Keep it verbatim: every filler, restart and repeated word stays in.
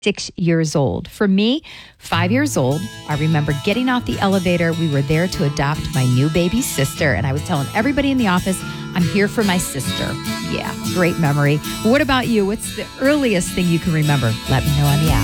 Six years old. For me, five years old, I remember getting off the elevator. We were there to adopt my new baby sister, and I was telling everybody in the office, I'm here for my sister. Yeah, great memory. What about you? What's the earliest thing you can remember? Let me know on the app.